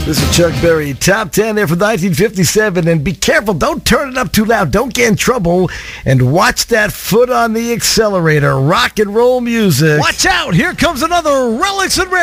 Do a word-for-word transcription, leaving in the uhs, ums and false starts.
This is Chuck Berry, top ten there for nineteen fifty-seven. And be careful, don't turn it up too loud, don't get in trouble, and watch that foot on the accelerator. Rock and roll music. Watch out, here comes another Relics and Rare.